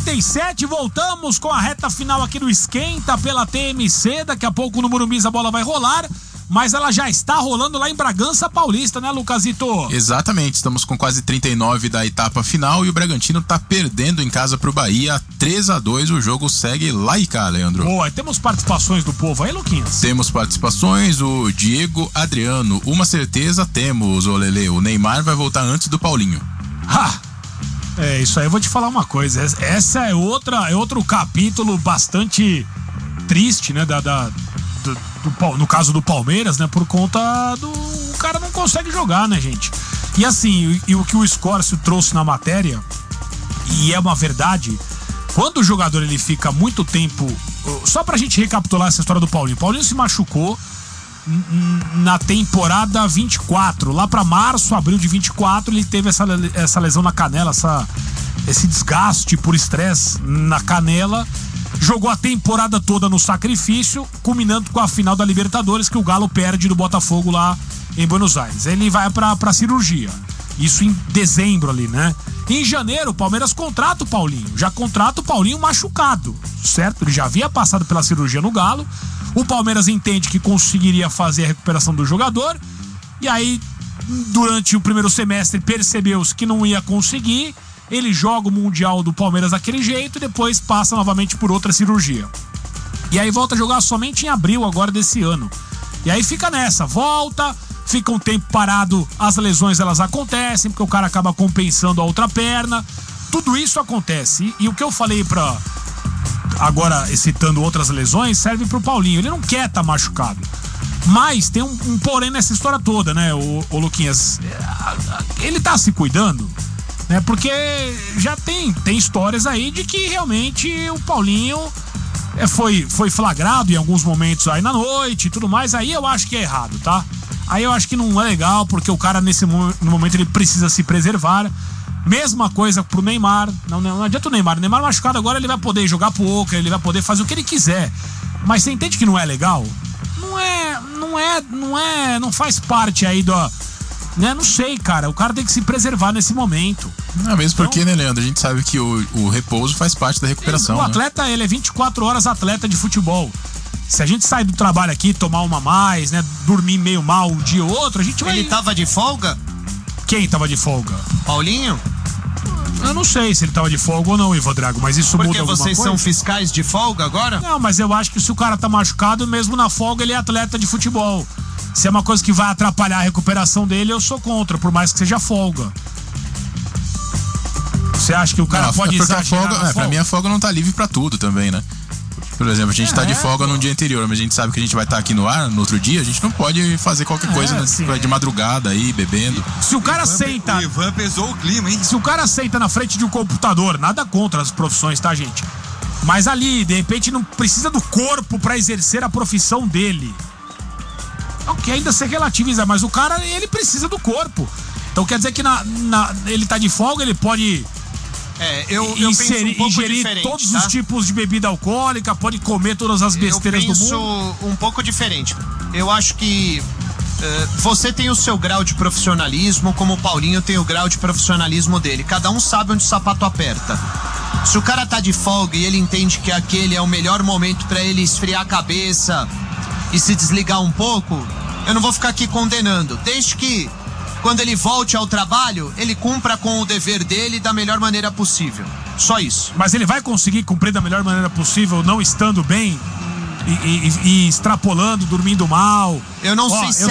9h37, voltamos com a reta final aqui do Esquenta pela TMC. Daqui a pouco no Morumbi a bola vai rolar, mas ela já está rolando lá em Bragança Paulista, né, Lucasito? Exatamente, estamos com quase 39 da etapa final e o Bragantino tá perdendo em casa pro Bahia 3-2. O jogo segue lá e cá, Leandro. Boa, temos participações do povo aí, Luquinhas? Temos participações, o Diego Adriano. Uma certeza temos, ô Lelê, o Neymar vai voltar antes do Paulinho. Isso aí eu vou te falar uma coisa. Essa é outro capítulo bastante triste, né? No caso do Palmeiras, né? Por conta do. O cara não consegue jogar, né, gente? E assim, o que o Scórcio trouxe na matéria, e é uma verdade, quando o jogador ele fica muito tempo. Só pra gente recapitular essa história do Paulinho. O Paulinho se machucou na temporada 24, lá pra março, abril de 24, ele teve essa lesão na canela, esse desgaste por estresse na canela, jogou a temporada toda no sacrifício, culminando com a final da Libertadores, que o Galo perde do Botafogo lá em Buenos Aires. Ele vai pra cirurgia, isso em dezembro ali, né? Em janeiro, o Palmeiras contrata o Paulinho, já contrata o Paulinho machucado, certo? Ele já havia passado pela cirurgia no Galo. O Palmeiras entende que conseguiria fazer a recuperação do jogador. E aí, durante o primeiro semestre, percebeu-se que não ia conseguir. Ele joga o Mundial do Palmeiras daquele jeito e depois passa novamente por outra cirurgia. E aí volta a jogar somente em abril agora desse ano. E aí fica nessa, volta, fica um tempo parado, as lesões elas acontecem, porque o cara acaba compensando a outra perna. Tudo isso acontece. E o que eu falei agora, citando outras lesões, serve pro Paulinho. Ele não quer estar machucado. Mas tem um porém nessa história toda, né, o Luquinhas? Ele tá se cuidando, né? Porque já tem histórias aí de que realmente o Paulinho foi flagrado em alguns momentos aí na noite e tudo mais. Aí eu acho que é errado, tá? Aí eu acho que não é legal, porque o cara no momento ele precisa se preservar. Mesma coisa pro Neymar. Não adianta o Neymar. O Neymar machucado agora, ele vai poder jogar poker, ele vai poder fazer o que ele quiser. Mas você entende que não é legal? Não faz parte aí do. Né? Não sei, cara. O cara tem que se preservar nesse momento. Não, mesmo porque, né, Leandro? A gente sabe que o repouso faz parte da recuperação. O atleta, ele é 24 horas atleta de futebol. Se a gente sair do trabalho aqui, tomar uma a mais, né? Dormir meio mal um dia ou outro, a gente vai. Ele tava de folga? Quem tava de folga? Paulinho? Eu não sei se ele tava de folga ou não, Ivo Drago, mas isso muda alguma coisa. Porque vocês são fiscais de folga agora? Não, mas eu acho que se o cara tá machucado, mesmo na folga, ele é atleta de futebol. Se é uma coisa que vai atrapalhar a recuperação dele, eu sou contra, por mais que seja folga. Você acha que o cara pode exagerar? Pra mim a folga não tá livre pra tudo também, né? Por exemplo, a gente tá de folga num dia anterior, mas a gente sabe que a gente vai estar aqui no ar no outro dia, a gente não pode fazer qualquer coisa de madrugada aí, bebendo. Se o cara senta... O Ivan pesou o clima, hein? Se o cara senta na frente de um computador, nada contra as profissões, tá, gente? Mas ali, de repente, não precisa do corpo pra exercer a profissão dele. Ok, ainda se relativiza, mas o cara, ele precisa do corpo. Então quer dizer que ele tá de folga, ele pode... eu penso um pouco ingerir diferente, todos tá? os tipos de bebida alcoólica, pode comer todas as besteiras do mundo. Eu penso um pouco diferente. Eu acho que você tem o seu grau de profissionalismo, como o Paulinho tem o grau de profissionalismo dele. Cada um sabe onde o sapato aperta. Se o cara tá de folga e ele entende que aquele é o melhor momento pra ele esfriar a cabeça e se desligar um pouco, eu não vou ficar aqui condenando. Desde que quando ele volte ao trabalho, ele cumpra com o dever dele da melhor maneira possível. Só isso. Mas ele vai conseguir cumprir da melhor maneira possível, não estando bem e extrapolando, dormindo mal? Eu não sei se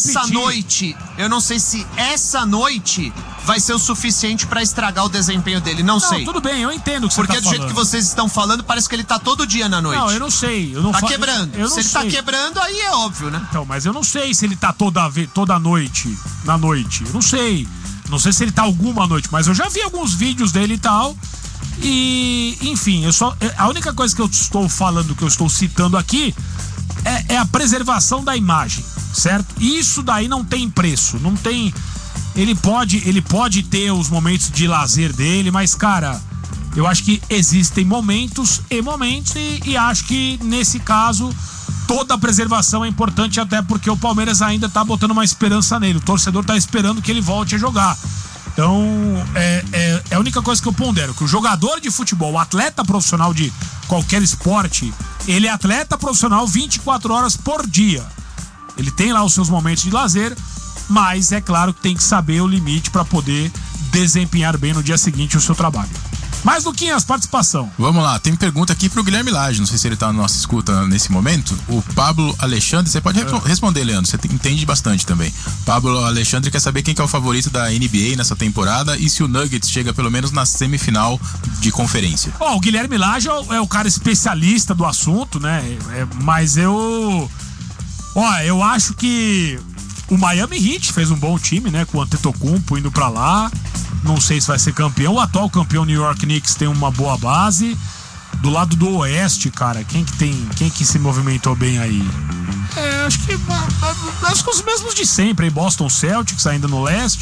eu não sei se essa noite vai ser o suficiente pra estragar o desempenho dele. Não sei. Tudo bem, eu entendo o que você tá falando. Porque do jeito que vocês estão falando, parece que ele tá todo dia na noite. Não, eu não sei. Tá quebrando. Se ele tá quebrando, aí é óbvio, né? Então, mas eu não sei se ele tá toda noite, na noite. Eu não sei. Não sei se ele tá alguma noite, mas eu já vi alguns vídeos dele e tal. E, enfim, a única coisa que eu estou falando, que eu estou citando aqui, é a preservação da imagem, certo? E isso daí não tem preço, não tem... Ele pode ter os momentos de lazer dele, mas, cara, eu acho que existem momentos e acho que, nesse caso, toda a preservação é importante, até porque o Palmeiras ainda tá botando uma esperança nele. O torcedor tá esperando que ele volte a jogar. Então, é a única coisa que eu pondero, que o jogador de futebol, o atleta profissional de qualquer esporte, ele é atleta profissional 24 horas por dia. Ele tem lá os seus momentos de lazer, mas é claro que tem que saber o limite para poder desempenhar bem no dia seguinte o seu trabalho. Mais Luquinhas, participação. Vamos lá, tem pergunta aqui pro Guilherme Lage, não sei se ele tá na nossa escuta nesse momento. O Pablo Alexandre, você pode responder, Leandro, você entende bastante também. Pablo Alexandre quer saber quem que é o favorito da NBA nessa temporada e se o Nuggets chega pelo menos na semifinal de conferência. O Guilherme Lage é o cara especialista do assunto, né? Mas eu acho que o Miami Heat fez um bom time, né? Com o Antetokounmpo indo pra lá. Não sei se vai ser campeão. O atual campeão New York Knicks tem uma boa base. Do lado do oeste, cara, quem que se movimentou bem aí? Acho que os mesmos de sempre, hein? Boston Celtics ainda no leste.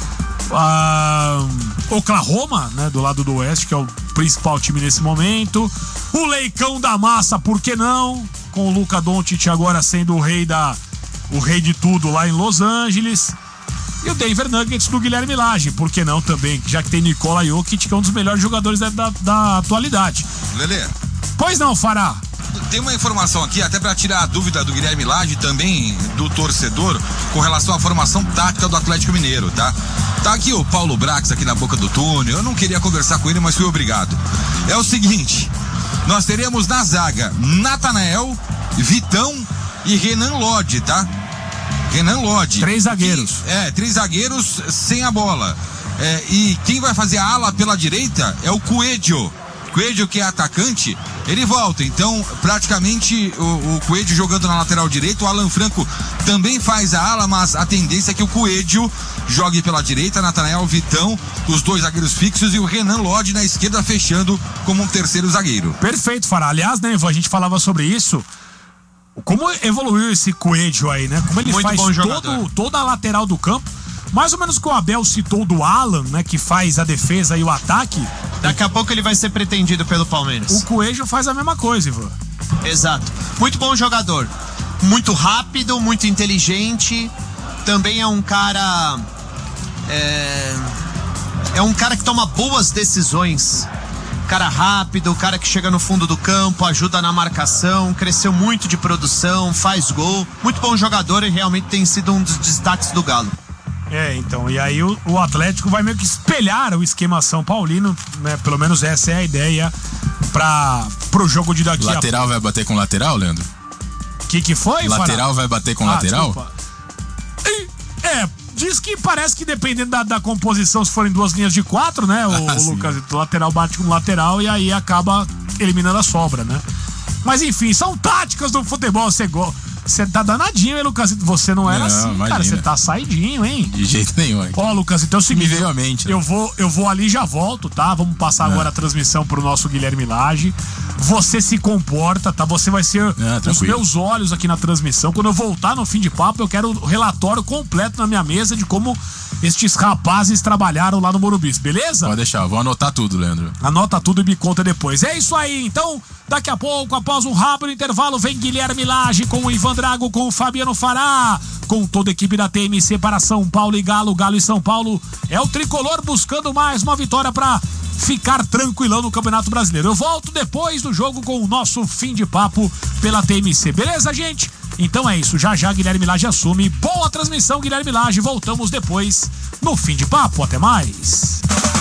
Oklahoma, né? Do lado do oeste, que é o principal time nesse momento. O Leicão da Massa, por que não? Com o Luka Doncic agora sendo o rei de tudo lá em Los Angeles. E o Denver Nuggets do Guilherme Lage, por que não também? Já que tem Nikola Jokic, que é um dos melhores jogadores da atualidade. Lelê. Pois não, Fará. Tem uma informação aqui, até para tirar a dúvida do Guilherme Lage, também do torcedor, com relação à formação tática do Atlético Mineiro, tá? Tá aqui o Paulo Brax aqui na boca do túnel, eu não queria conversar com ele, mas fui obrigado. É o seguinte, nós teremos na zaga Natanael, Vitão e Renan Lodge, tá? Renan Lodge. 3 zagueiros. 3 zagueiros sem a bola. E quem vai fazer a ala pela direita é o Coelho. Coelho, que é atacante, ele volta. Então, praticamente, o Coelho jogando na lateral direita. O Alan Franco também faz a ala, mas a tendência é que o Coelho jogue pela direita. Natanael, Vitão, os 2 zagueiros fixos, e o Renan Lodge na esquerda fechando como um terceiro zagueiro. Perfeito, Fará. Aliás, né, Ivan, a gente falava sobre isso. Como evoluiu esse Coelho aí, né? Como ele muito faz toda a lateral do campo. Mais ou menos o que o Abel citou do Alan, né? Que faz a defesa e o ataque. Daqui a pouco ele vai ser pretendido pelo Palmeiras. O Coelho faz a mesma coisa, Ivan. Exato. Muito bom jogador. Muito rápido, muito inteligente. Também é um cara... É um cara que toma boas decisões. Cara rápido, cara que chega no fundo do campo, ajuda na marcação, cresceu muito de produção, faz gol. Muito bom jogador e realmente tem sido um dos destaques do Galo. Então, e aí o Atlético vai meio que espelhar o esquema São Paulino, né? Pelo menos essa é a ideia pro jogo de daqui lateral vai bater com lateral, Leandro? Que foi, lateral Fará? Vai bater com lateral? Desculpa. Diz que parece que dependendo da composição, se forem 2 linhas de 4, né? O Lucas, o lateral bate com o lateral e aí acaba eliminando a sobra, né? Mas enfim, são táticas do futebol. Você tá danadinho, hein, Lucas? Você não era assim, imagina. Cara. Você tá saidinho, hein? De jeito nenhum, hein? Lucas, então é o seguinte. Me veio à mente. Eu vou ali e já volto, tá? Vamos passar agora a transmissão pro nosso Guilherme Lage. Você se comporta, tá? Você vai ser os meus olhos aqui na transmissão. Quando eu voltar no fim de papo, eu quero o relatório completo na minha mesa de como estes rapazes trabalharam lá no Morumbi, beleza? Pode deixar, vou anotar tudo, Leandro. Anota tudo e me conta depois. É isso aí, então, daqui a pouco, após um rápido intervalo, vem Guilherme Lage com o Ivan Drago, com o Fabiano Fará, com toda a equipe da TMC para São Paulo e Galo. Galo e São Paulo é o tricolor buscando mais uma vitória para ficar tranquilão no Campeonato Brasileiro. Eu volto depois do jogo com o nosso fim de papo pela TMC, beleza, gente? Então é isso, já Guilherme Lage assume. Boa transmissão, Guilherme Lage, voltamos depois no fim de papo, até mais.